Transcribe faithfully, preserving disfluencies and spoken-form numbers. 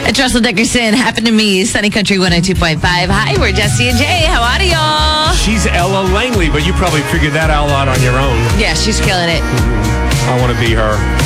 It's Russell Dickerson. Happened to me. Sunny Country one oh two point five. Hi, we're Jesse and Jay. How are y'all? She's Ella Langley, but you probably figured that all out on your own. Yeah, she's killing it. I want to be her.